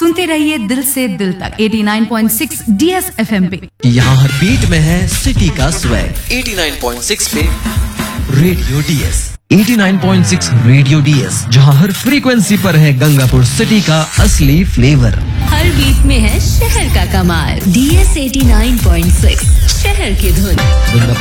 सुनते रहिए दिल से दिल तक 89.6 DS FM पे। यहाँ हर बीट में है सिटी का स्वैग 89.6 पे रेडियो DS 89.6 रेडियो DS, जहाँ हर फ्रीक्वेंसी पर है गंगापुर सिटी का असली फ्लेवर। हर बीट में है शहर का कमाल। DS 89.6 शहर की धुन।